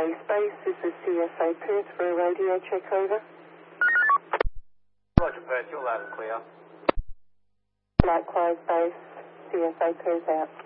Base, this is CSA Perth for a radio check, over. Roger, Perth, you're loud and clear. Likewise, Base, CSA Perth out.